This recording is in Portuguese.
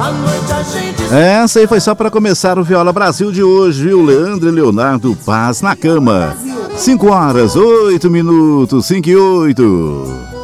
Essa aí foi só para começar o Viola Brasil de hoje, viu? Leandro e Leonardo, Paz na Cama. 5 horas, 8 minutos, 5 e 8.